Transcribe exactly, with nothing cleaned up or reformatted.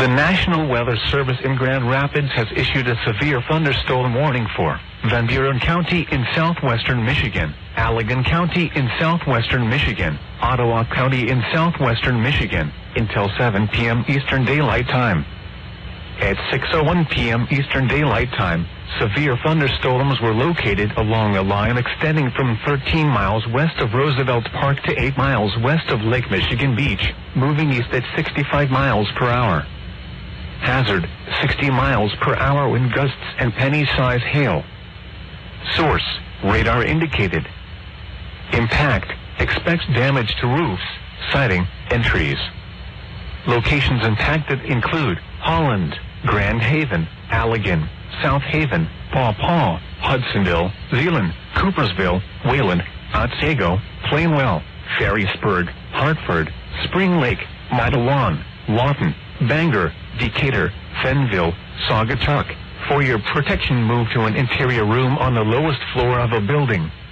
The National Weather Service in Grand Rapids has issued a severe thunderstorm warning for Van Buren County in southwestern Michigan, Allegan County in southwestern Michigan, Ottawa County in southwestern Michigan, until seven p m Eastern Daylight Time. At six oh one p m Eastern Daylight Time, severe thunderstorms were located along a line extending from thirteen miles west of Roosevelt Park to eight miles west of Lake Michigan Beach, moving east at sixty-five miles per hour. Hazard, sixty miles per hour wind gusts and penny-size hail. Source, radar indicated. Impact, expects damage to roofs, siding, and trees. Locations impacted include Holland, Grand Haven, Allegan, South Haven, Paw Paw, Hudsonville, Zeeland, Coopersville, Wayland, Otsego, Plainwell, Ferrysburg, Hartford, Spring Lake, Matawan, Lawton, Bangor, Decatur, Fenville, Saugatuck. For your protection, move to an interior room on the lowest floor of a building.